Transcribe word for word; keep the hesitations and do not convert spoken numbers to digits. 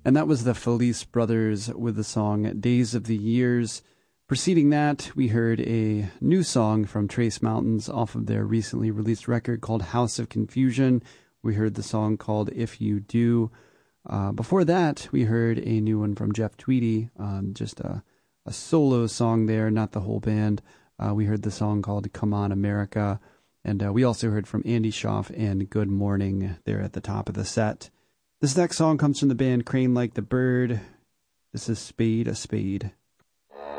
And that was the Felice Brothers with the song Days of the Years. Preceding that, we heard a new song from Trace Mountains off of their recently released record called House of Confusion. We heard the song called If You Do. Uh, before that, we heard a new one from Jeff Tweedy, um, just a, a solo song there, not the whole band. Uh, we heard the song called Come On America. And uh, we also heard from Andy Schaaf and Good Morning there at the top of the set. This next song comes from the band Crane Like the Bird. This is Spade a Spade.